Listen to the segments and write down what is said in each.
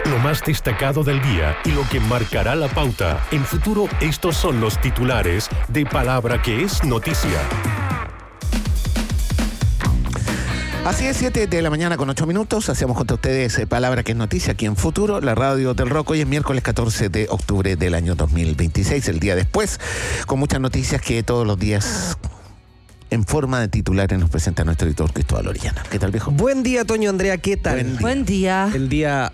Lo más destacado del día y lo que marcará la pauta. En Futuro, estos son los titulares de Palabra que es noticia. Así es, 7 de la mañana con 8 minutos. Hacemos contra ustedes Palabra que es noticia aquí en Futuro, la radio del rock. Hoy es miércoles 14 de octubre del año 2026, el día después, con muchas noticias que todos los días en forma de titulares nos presenta nuestro editor Cristóbal Orellana. ¿Qué tal, viejo? Buen día, Toño, Andrea, ¿qué tal? Buen día. El día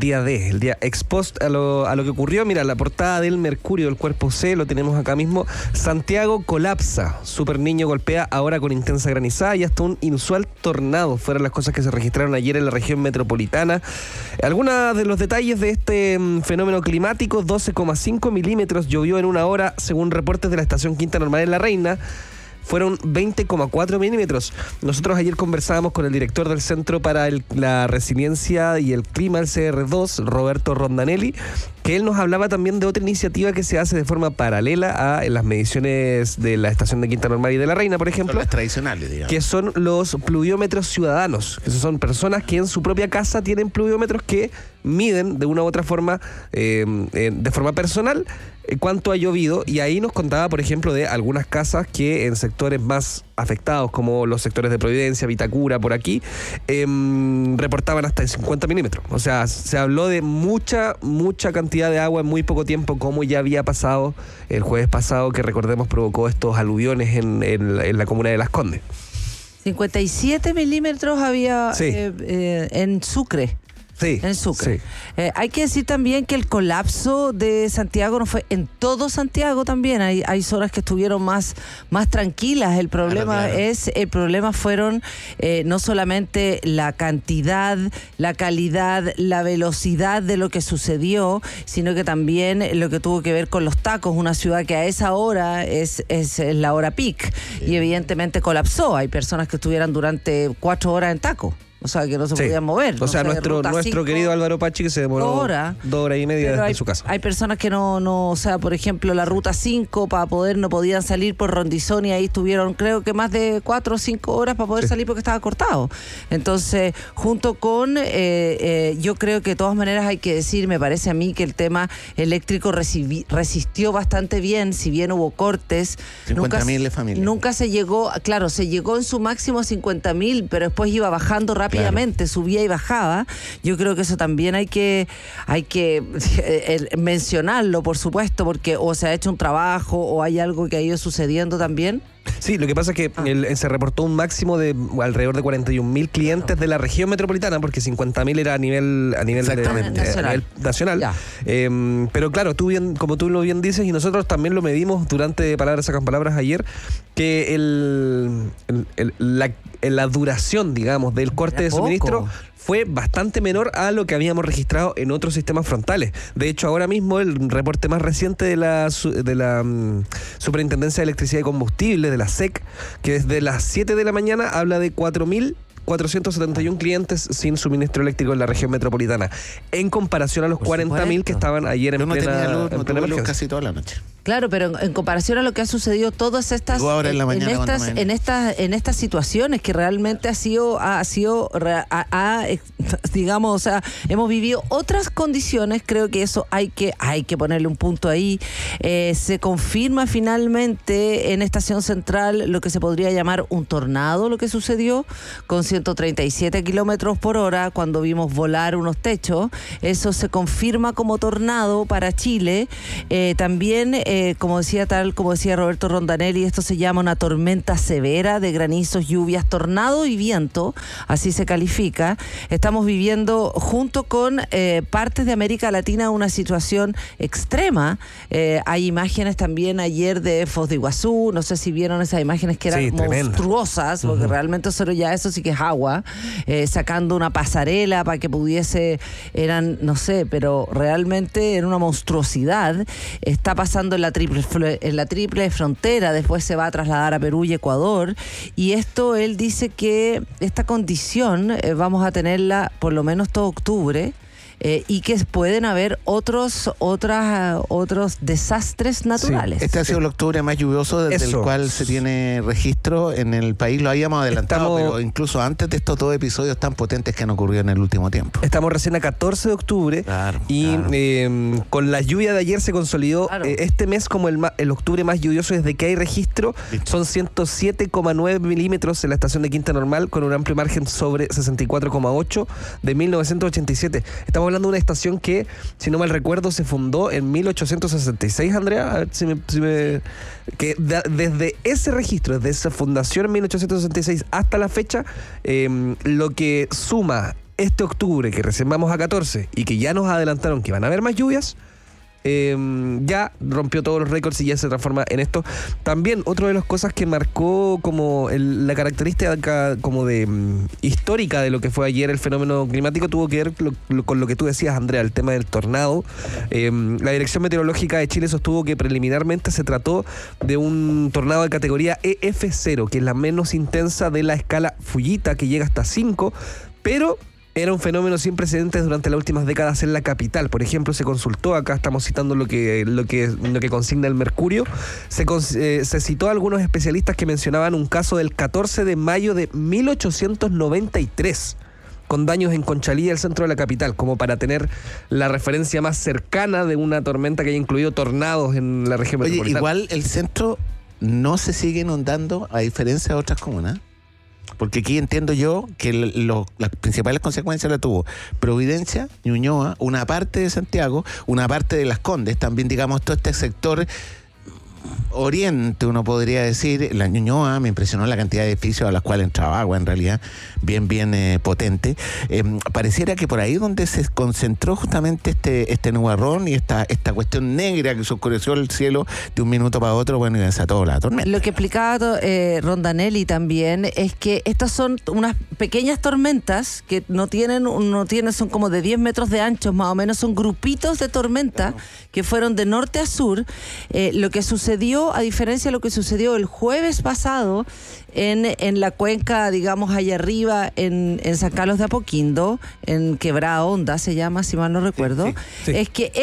ex post a lo que ocurrió. Mira, la portada del Mercurio del Cuerpo C, lo tenemos acá mismo. Santiago colapsa, super niño golpea ahora con intensa granizada y hasta un inusual tornado. Fueron las cosas que se registraron ayer en la región metropolitana. Algunos de los detalles de este fenómeno climático: 12,5 milímetros llovió en una hora, según reportes de la estación Quinta Normal en La Reina. Fueron 20,4 milímetros. Nosotros ayer conversábamos con el director del Centro para la Resiliencia y el Clima, el CR2, Roberto Rondanelli, que él nos hablaba también de otra iniciativa que se hace de forma paralela a las mediciones de la estación de Quinta Normal y de La Reina, por ejemplo. Son las tradicionales, digamos. Que son los pluviómetros ciudadanos. Que son personas que en su propia casa tienen pluviómetros que miden de una u otra forma, de forma personal, cuánto ha llovido, y ahí nos contaba, por ejemplo, de algunas casas que en sectores más afectados, como los sectores de Providencia, Vitacura, por aquí, reportaban hasta 50 milímetros. O sea, se habló de mucha cantidad de agua en muy poco tiempo, como ya había pasado el jueves pasado, que recordemos provocó estos aluviones en la comuna de Las Condes. 57 milímetros había en Sucre. Sí, en Sucre. Sí. Hay que decir también que el colapso de Santiago no fue en todo Santiago también. Hay zonas que estuvieron más tranquilas. El problema fueron no solamente la cantidad, la calidad, la velocidad de lo que sucedió, sino que también lo que tuvo que ver con los tacos. Una ciudad que a esa hora es la hora peak, y evidentemente colapsó. Hay personas que estuvieran durante 4 horas en taco. O sea, que no se podían mover. O sea, nuestro querido Álvaro Pachi, que se demoró 2 horas y media desde su casa. Hay personas que no, o sea, por ejemplo, la ruta 5 no podían salir por Rondizón, y ahí estuvieron, creo que más de 4 o 5 horas para poder salir porque estaba cortado. Entonces, junto con, yo creo que de todas maneras hay que decir, me parece a mí que el tema eléctrico resistió bastante bien, si bien hubo cortes. 50.000 de familias. Nunca se llegó, claro, se llegó en su máximo a 50.000, pero después iba bajando rápidamente, claro. Subía y bajaba. Yo creo que eso también hay que mencionarlo, por supuesto, porque o se ha hecho un trabajo o hay algo que ha ido sucediendo también. Sí, lo que pasa es que se reportó un máximo de alrededor de 41.000 clientes de la región metropolitana, porque 50.000 era a nivel nacional. Pero claro, como tú lo bien dices, y nosotros también lo medimos durante Palabras Sacan Palabras ayer, que la duración, digamos, del corte de suministro fue bastante menor a lo que habíamos registrado en otros sistemas frontales. De hecho, ahora mismo el reporte más reciente de la Superintendencia de Electricidad y Combustible, de la SEC, que desde las 7 de la mañana habla de 4.471 clientes sin suministro eléctrico en la región metropolitana, en comparación a los 40.000 que estaban ayer en plena emergencia. Casi toda la noche. Claro, pero en comparación a lo que ha sucedido todas estas en estas situaciones que realmente digamos, o sea, hemos vivido otras condiciones. Creo que eso hay que ponerle un punto ahí. Se confirma finalmente en Estación Central lo que se podría llamar un tornado, lo que sucedió con 137 kilómetros por hora cuando vimos volar unos techos. Eso se confirma como tornado para Chile. También como decía Roberto Rondanelli, esto se llama una tormenta severa de granizos, lluvias, tornado y viento, así se califica. Estamos viviendo junto con partes de América Latina una situación extrema. Hay imágenes también ayer de Foz de Iguazú, no sé si vieron esas imágenes que eran monstruosas, porque realmente solo ya eso sí que es agua, sacando una pasarela para que pudiese, no sé, pero realmente era una monstruosidad. Está pasando en la triple frontera, después se va a trasladar a Perú y Ecuador, y esto él dice que esta condición vamos a tenerla por lo menos todo octubre. y que pueden haber otros desastres naturales. Este ha sido el octubre más lluvioso desde el cual se tiene registro en el país. Lo habíamos adelantado, pero incluso antes de estos 2 episodios tan potentes que han ocurrido en el último tiempo. Estamos recién a 14 de octubre y con la lluvia de ayer se consolidó este mes como el octubre más lluvioso desde que hay registro. Son 107,9 milímetros en la estación de Quinta Normal, con un amplio margen sobre 64,8 de 1987. Estamos hablando de una estación que, si no mal recuerdo, se fundó en 1866, Andrea. A ver que desde ese registro, desde esa fundación en 1866 hasta la fecha, lo que suma este octubre, que recién vamos a 14 y que ya nos adelantaron que van a haber más lluvias, ya rompió todos los récords y ya se transforma en esto. También otra de las cosas que marcó como la característica como de histórica de lo que fue ayer el fenómeno climático tuvo que ver con lo que tú decías, Andrea, el tema del tornado. La Dirección Meteorológica de Chile sostuvo que preliminarmente se trató de un tornado de categoría EF0, que es la menos intensa de la escala Fujita, que llega hasta 5, pero era un fenómeno sin precedentes durante las últimas décadas en la capital. Por ejemplo, se consultó, acá estamos citando lo que consigna el Mercurio, se citó a algunos especialistas que mencionaban un caso del 14 de mayo de 1893, con daños en Conchalí, el centro de la capital, como para tener la referencia más cercana de una tormenta que haya incluido tornados en la región metropolitana. Igual el centro no se sigue inundando, a diferencia de otras comunas. Porque aquí entiendo yo que las principales consecuencias las tuvo Providencia, Ñuñoa, una parte de Santiago, una parte de Las Condes, también digamos todo este sector oriente, uno podría decir. La Ñuñoa me impresionó la cantidad de edificios a los cuales entraba agua, en realidad, bien potente. Pareciera que por ahí donde se concentró justamente este nubarrón y esta cuestión negra que se oscureció el cielo de un minuto para otro, bueno, y desató la tormenta. Lo que explicaba Rondanelli también es que estas son unas pequeñas tormentas que son como de 10 metros de ancho, más o menos, son grupitos de tormenta que fueron de norte a sur. Lo que sucedió, a diferencia de lo que sucedió el jueves pasado en la cuenca, digamos, allá arriba en San Carlos de Apoquindo, en Quebrada Honda se llama, si mal no recuerdo, sí. Es que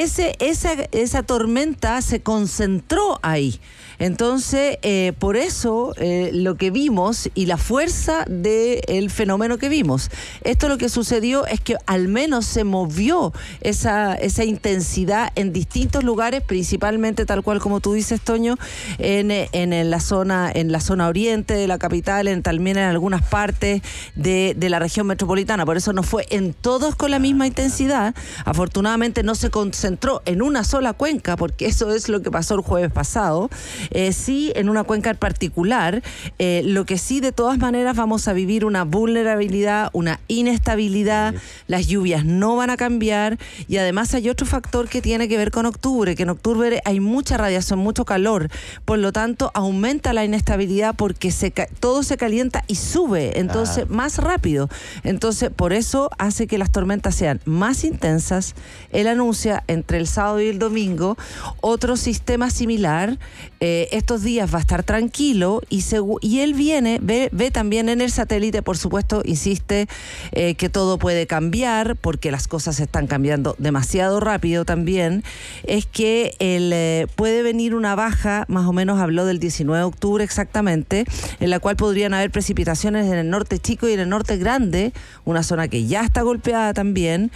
esa tormenta se concentró ahí. Entonces, por eso lo que vimos y la fuerza del fenómeno que vimos. Esto lo que sucedió es que al menos se movió esa intensidad en distintos lugares, principalmente tal cual como tú dices, Toño, en la zona oriente de la capital, también en algunas partes de la región metropolitana. Por eso no fue en todos con la misma intensidad. Afortunadamente no se concentró en una sola cuenca, porque eso es lo que pasó el jueves pasado. Sí, en una cuenca en particular. Lo que sí, de todas maneras, vamos a vivir una vulnerabilidad, una inestabilidad. Las lluvias no van a cambiar, y además hay otro factor que tiene que ver con octubre, que en octubre hay mucha radiación, mucho calor, por lo tanto aumenta la inestabilidad porque todo se calienta y sube, entonces más rápido. Entonces, por eso hace que las tormentas sean más intensas. Él anuncia entre el sábado y el domingo otro sistema similar. Estos días va a estar tranquilo y él ve también en el satélite, por supuesto, insiste que todo puede cambiar porque las cosas están cambiando demasiado rápido también. Es que puede venir una baja, más o menos habló del 19 de octubre exactamente, en la cual podrían haber precipitaciones en el norte chico y en el norte grande, una zona que ya está golpeada también,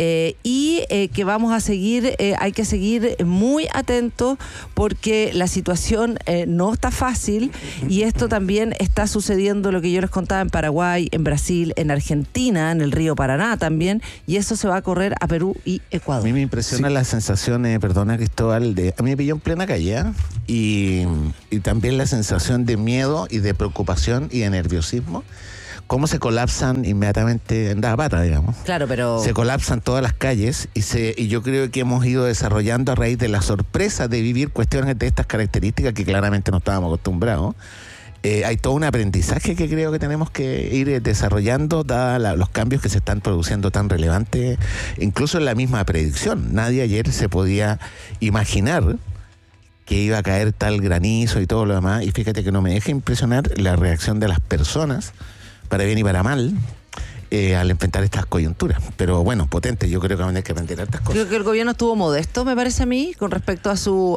y que vamos a seguir, hay que seguir muy atentos porque la situación no está fácil, y esto también está sucediendo, lo que yo les contaba, en Paraguay, en Brasil, en Argentina, en el río Paraná también, y eso se va a correr a Perú y Ecuador. A mí me impresiona la sensación, perdona Cristóbal, a mí me pilló en plena calle, y también la sensación de miedo y de preocupación y de nerviosismo. Cómo se colapsan inmediatamente en la pata, digamos. Claro, pero se colapsan todas las calles y yo creo que hemos ido desarrollando a raíz de la sorpresa de vivir cuestiones de estas características que claramente no estábamos acostumbrados. Hay todo un aprendizaje que creo que tenemos que ir desarrollando, dada los cambios que se están produciendo tan relevantes, incluso en la misma predicción. Nadie ayer se podía imaginar que iba a caer tal granizo y todo lo demás, y fíjate que no me deja impresionar la reacción de las personas, para bien y para mal, al enfrentar estas coyunturas. Pero bueno, potente, yo creo que van a tener que aprender hartas cosas. Creo que el gobierno estuvo modesto, me parece a mí, con respecto a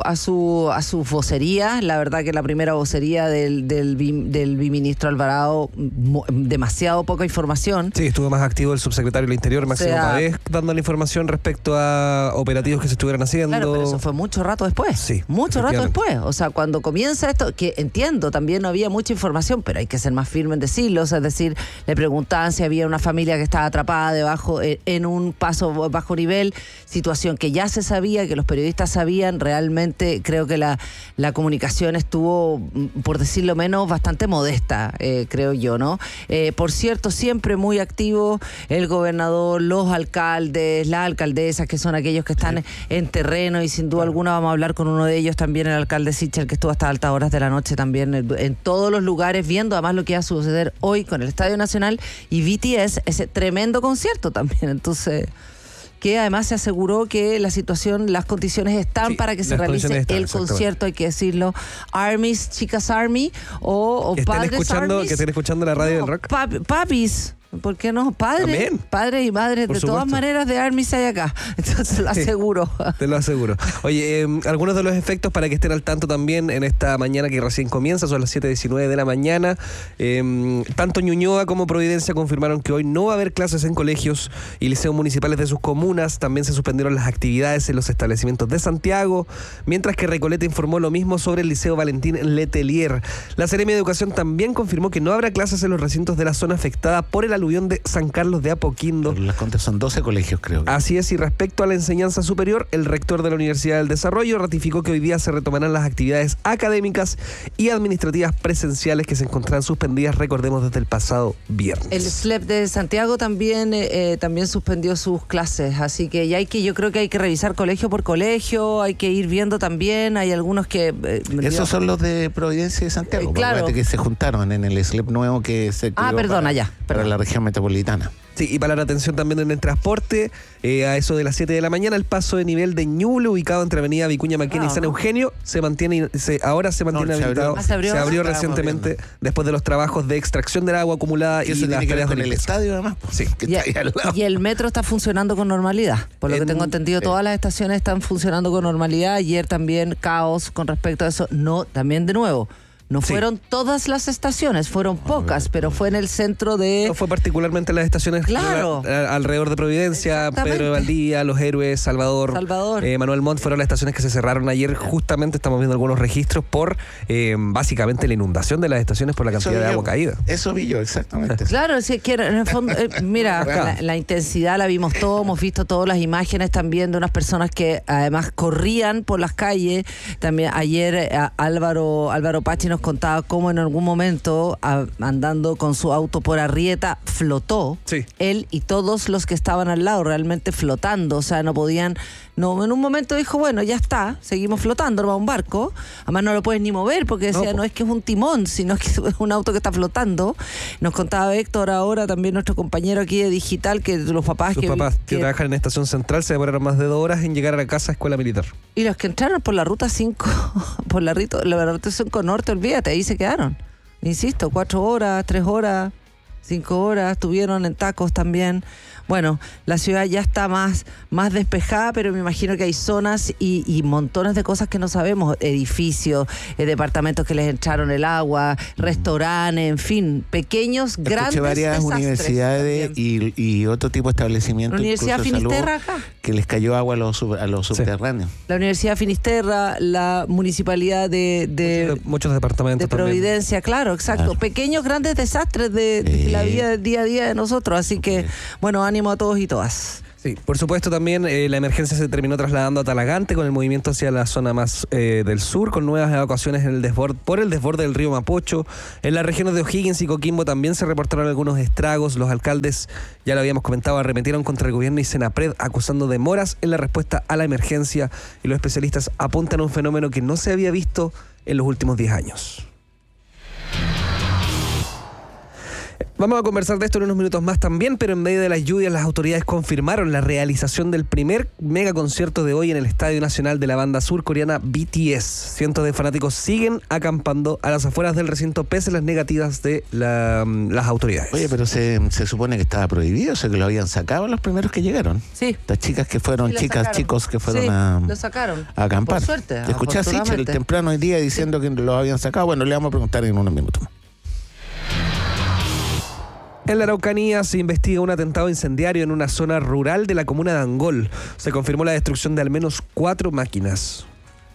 su vocería. La verdad que la primera vocería del viceministro Alvarado, demasiado poca información. Sí, estuvo más activo el subsecretario del Interior, Máximo Pavés, dando la información respecto a operativos que se estuvieran haciendo. Claro, pero eso fue mucho rato después. Sí, mucho rato después. O sea, cuando comienza esto, que entiendo, también no había mucha información, pero hay que ser más firme en decirlo. O sea, es decir, le preguntaban si había una familia que estaba atrapada debajo, en un paso bajo nivel, situación que ya se sabía, que los periodistas sabían. Realmente creo que la comunicación estuvo, por decirlo menos, bastante modesta, creo yo, ¿no? Por cierto, siempre muy activo el gobernador, los alcaldes, las alcaldesas, que son aquellos que están en terreno, y sin duda alguna vamos a hablar con uno de ellos también, el alcalde Sichel, que estuvo hasta altas horas de la noche también en todos los lugares, viendo además lo que va a suceder hoy con el Estadio Nacional y BTS, ese tremendo concierto también. Entonces, que además se aseguró que la situación, las condiciones están para que se realice el concierto, hay que decirlo. Armies, Chicas Army o Padres Armies. Que estén escuchando la radio del rock. Papis. ¿Por qué no? Padres y madres, de todas maneras, de Armies hay acá. Entonces lo aseguro. Te lo aseguro. Oye, algunos de los efectos para que estén al tanto también en esta mañana que recién comienza, son las 7:19 de la mañana. Tanto Ñuñoa como Providencia confirmaron que hoy no va a haber clases en colegios y liceos municipales de sus comunas. También se suspendieron las actividades en los establecimientos de Santiago, mientras que Recoleta informó lo mismo sobre el Liceo Valentín Letelier. La Seremi de Educación también confirmó que no habrá clases en los recintos de la zona afectada por el aluvión de San Carlos de Apoquindo. Las contas son 12 colegios, creo. Así es, y respecto a la enseñanza superior, el rector de la Universidad del Desarrollo ratificó que hoy día se retomarán las actividades académicas y administrativas presenciales que se encontraban suspendidas, recordemos, desde el pasado viernes. El SLEP de Santiago también suspendió sus clases, así que yo creo que hay que revisar colegio por colegio, hay que ir viendo también, hay algunos que... Esos son los de Providencia y Santiago, claro, que se juntaron en el SLEP nuevo que se creó para la región metropolitana. Sí, y para la atención también en el transporte, a eso de las 7 de la mañana, el paso de nivel de Ñuble, ubicado entre Avenida Vicuña Maquena y San Eugenio, ahora se mantiene habilitado. Se abrió recientemente después de los trabajos de extracción del agua acumulada y las tareas con el estadio, además. Sí. Y el metro está funcionando con normalidad. Por lo que tengo entendido, todas las estaciones están funcionando con normalidad. Ayer también caos con respecto a eso. No, también de nuevo. No fueron todas las estaciones, fueron pocas, pero fue en el centro de... No fue particularmente las estaciones alrededor de Providencia, Pedro de Valdía, Los Héroes, Salvador. Manuel Montt fueron las estaciones que se cerraron ayer. Justamente estamos viendo algunos registros por básicamente la inundación de las estaciones por la cantidad de agua caída. Eso vi yo, exactamente. Claro, es que en el fondo, mira, la intensidad la vimos todos, hemos visto todas las imágenes también de unas personas que además corrían por las calles. También ayer Álvaro Pachi nos contaba cómo en algún momento, andando con su auto por Arrieta, flotó. Sí. Él y todos los que estaban al lado, realmente flotando. O sea, no podían... No, en un momento dijo, bueno, ya está, seguimos flotando, va un barco. Además no lo puedes ni mover porque decía, no es que es un timón, sino que es un auto que está flotando. Nos contaba Héctor ahora, también nuestro compañero aquí de Digital, que los papás que trabajan en Estación Central se demoraron más de 2 horas en llegar a la casa Escuela Militar. Y los que entraron por la ruta 5, por la ruta 5 norte, olvídate, ahí se quedaron. Insisto, 4 horas, 3 horas, 5 horas, estuvieron en tacos también. Bueno, la ciudad ya está más despejada, pero me imagino que hay zonas y montones de cosas que no sabemos. Edificios, departamentos que les entraron el agua, restaurantes, en fin, pequeños, grandes varias desastres universidades y otro tipo de establecimientos. La Universidad de Finisterra acá. Que les cayó agua a los subterráneos. La Universidad de Finisterra, la Municipalidad de muchos departamentos de Providencia, también. Claro, exacto. Claro. Pequeños, grandes desastres de la vida del día a día de nosotros. Así que, bueno, ánimo a todos y todas. Sí, por supuesto también la emergencia se terminó trasladando a Talagante con el movimiento hacia la zona más del sur, con nuevas evacuaciones por el desborde del río Mapocho. En las regiones de O'Higgins y Coquimbo también se reportaron algunos estragos. Los alcaldes, ya lo habíamos comentado, arremetieron contra el gobierno y Senapred acusando demoras en la respuesta a la emergencia, y los especialistas apuntan a un fenómeno que no se había visto en los últimos 10 años. Vamos a conversar de esto en unos minutos más también, pero en medio de las lluvias las autoridades confirmaron la realización del primer megaconcierto de hoy en el Estadio Nacional de la banda surcoreana BTS. Cientos de fanáticos siguen acampando a las afueras del recinto pese a las negativas de las autoridades. Oye, pero se supone que estaba prohibido, o sea que lo habían sacado los primeros que llegaron. Sí. Las chicas que fueron, chicos que fueron lo sacaron. a acampar. Por suerte. Te escuché a Sichel temprano hoy día diciendo que lo habían sacado. Bueno, le vamos a preguntar en unos minutos más. En la Araucanía se investiga un atentado incendiario en una zona rural de la comuna de Angol. Se confirmó la destrucción de al menos 4 máquinas.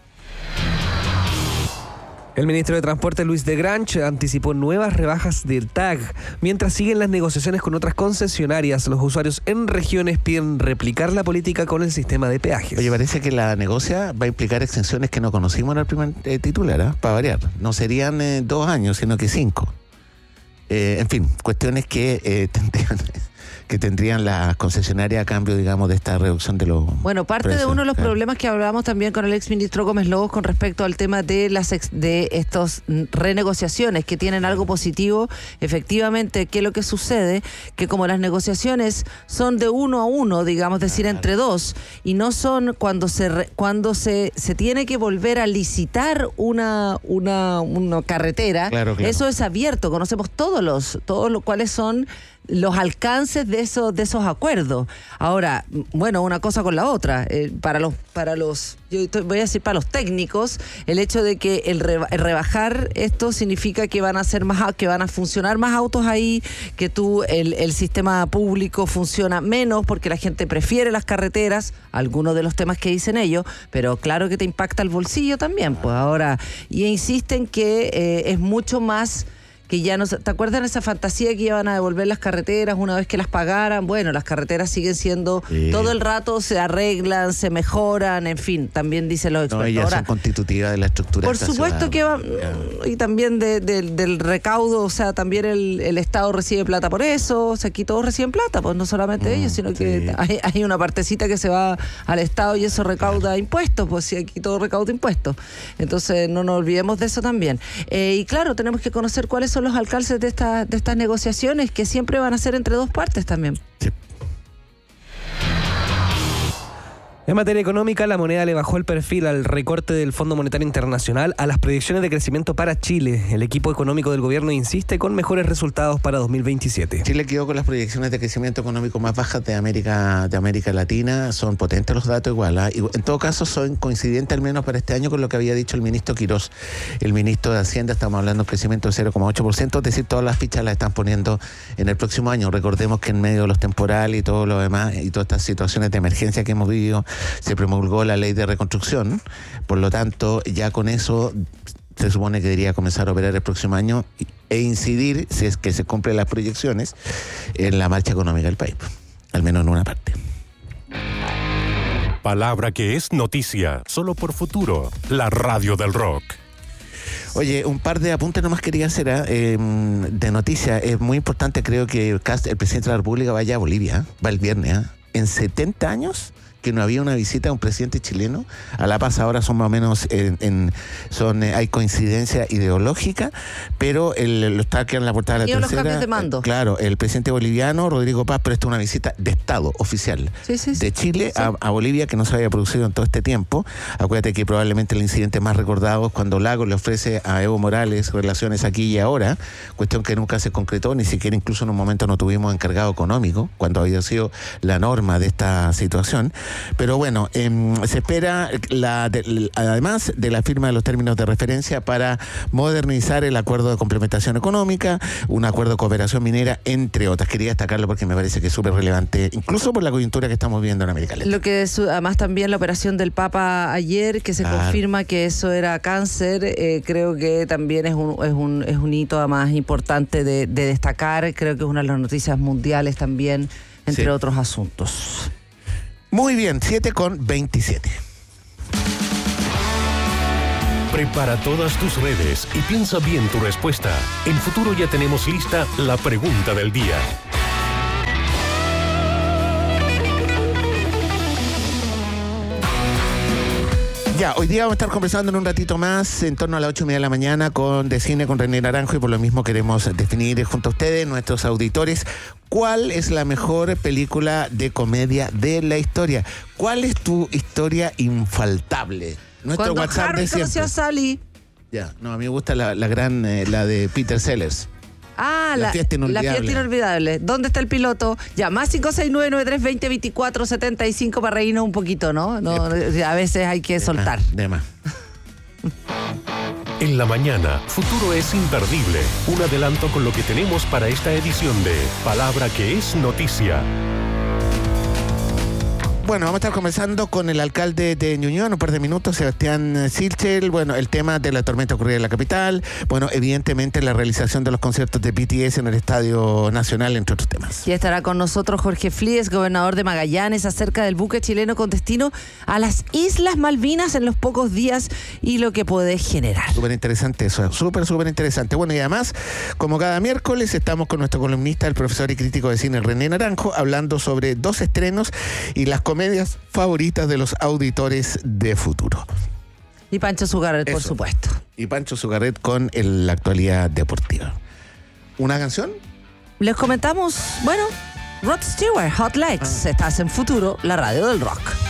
El ministro de Transporte, Luis de Grange, anticipó nuevas rebajas del TAG. Mientras siguen las negociaciones con otras concesionarias, los usuarios en regiones piden replicar la política con el sistema de peajes. Oye, parece que la negocia va a implicar exenciones que no conocimos en el primer titular, para variar. No serían 2 años, sino que 5. En fin, cuestiones que tendrían las concesionarias a cambio, digamos, de esta reducción de los Bueno, parte precios, de uno de los problemas que hablábamos también con el exministro Gómez Lobos con respecto al tema de de estos renegociaciones que tienen algo positivo. Efectivamente, ¿qué es lo que sucede? Que como las negociaciones son de 1 a 1, digamos, decir, entre 2, y no son cuando se tiene que volver a licitar una carretera, claro. Eso es abierto, conocemos todos cuáles son los alcances de esos acuerdos. Ahora, bueno, una cosa con la otra, para los voy a decir para los técnicos, el hecho de que el rebajar esto significa que van a funcionar más autos ahí, que el sistema público funciona menos porque la gente prefiere las carreteras, algunos de los temas que dicen ellos, pero claro que te impacta el bolsillo también, pues ahora, y insisten que es mucho más que ya no. ¿Te acuerdas de esa fantasía que iban a devolver las carreteras una vez que las pagaran? Bueno, las carreteras siguen siendo, todo el rato se arreglan, se mejoran, en fin, también dicen los expertos. No, ellas son constitutivas de la estructura. Por supuesto que va, y también del recaudo, o sea, también el Estado recibe plata por eso, o sea, aquí todos reciben plata, pues no solamente ellos, sino que hay una partecita que se va al Estado y eso recauda impuestos, pues si aquí todo recauda impuestos. Entonces no nos olvidemos de eso también. Y claro, tenemos que conocer cuáles son los alcances de estas negociaciones, que siempre van a ser entre 2 partes también. Sí. En materia económica, la moneda le bajó el perfil al recorte del Fondo Monetario Internacional a las proyecciones de crecimiento para Chile. El equipo económico del gobierno insiste con mejores resultados para 2027. Chile quedó con las proyecciones de crecimiento económico más bajas de América Latina. Son potentes los datos igual, ¿eh? Y en todo caso son coincidentes al menos para este año con lo que había dicho el ministro Quirós. El ministro de Hacienda, estamos hablando de un crecimiento de 0,8%, es decir, todas las fichas las están poniendo en el próximo año. Recordemos que en medio de los temporales y todo lo demás y todas estas situaciones de emergencia que hemos vivido, se promulgó la ley de reconstrucción, por lo tanto ya con eso se supone que debería comenzar a operar el próximo año e incidir, si es que se cumplen las proyecciones, en la marcha económica del país, al menos en una parte. Palabra que es noticia, solo por Futuro, la radio del rock. Oye, un par de apuntes nomás quería hacer de noticia. Es muy importante, creo que el presidente de la República vaya a Bolivia, va el viernes, en 70 años que no había una visita de un presidente chileno a La Paz. Ahora son más o menos hay coincidencia ideológica, pero lo está aquí en la portada de la tercera. Los cambios de mando. Claro, el presidente boliviano, Rodrigo Paz, pero esta es una visita de Estado oficial de Chile a Bolivia, que no se había producido en todo este tiempo. Acuérdate que probablemente el incidente más recordado es cuando Lagos le ofrece a Evo Morales relaciones aquí y ahora, cuestión que nunca se concretó, ni siquiera incluso en un momento no tuvimos encargado económico, cuando había sido la norma de esta situación. Pero bueno, se espera, además de la firma de los términos de referencia para modernizar el acuerdo de complementación económica, un acuerdo de cooperación minera, entre otras. Quería destacarlo porque me parece que es súper relevante, incluso por la coyuntura que estamos viendo en América Latina. Lo que es, además también la operación del Papa ayer, que se confirma que eso era cáncer, creo que también es un hito además importante de destacar. Creo que es una de las noticias mundiales también, entre otros asuntos. Muy bien, 7:27. Prepara todas tus redes y piensa bien tu respuesta. En Futuro ya tenemos lista la pregunta del día. Ya, hoy día vamos a estar conversando en un ratito más, en torno a las 8:30 de la mañana, de cine con René Naranjo, y por lo mismo queremos definir junto a ustedes, nuestros auditores, cuál es la mejor película de comedia de la historia. ¿Cuál es tu historia infaltable? Nuestro Cuando WhatsApp Harry de siempre. conoció a Sally. Ya, no, a mí me gusta la de Peter Sellers. Ah, La fiesta inolvidable. La fiesta inolvidable. ¿Dónde está el piloto? Ya, más 569-9320-2475 para reírnos un poquito, ¿no? No, a veces hay que soltar. De más. En la mañana, Futuro es imperdible. Un adelanto con lo que tenemos para esta edición de Palabra que es Noticia. Bueno, vamos a estar conversando con el alcalde de Ñuñoa en un par de minutos, Sebastián Sichel. Bueno, el tema de la tormenta ocurrida en la capital. Bueno, evidentemente la realización de los conciertos de BTS en el Estadio Nacional, entre otros temas. Y estará con nosotros Jorge Flies, gobernador de Magallanes, acerca del buque chileno con destino a las Islas Malvinas en los pocos días y lo que puede generar. Súper interesante eso, súper interesante. Bueno, y además, como cada miércoles, estamos con nuestro columnista, el profesor y crítico de cine René Naranjo, hablando sobre 2 estrenos y las comedias favoritas de los auditores de Futuro. Y Pancho Zugarret, por supuesto. Y Pancho Zugarret con la actualidad deportiva. ¿Una canción? Les comentamos, bueno, Rod Stewart, Hot Legs. Estás en Futuro, la radio del rock.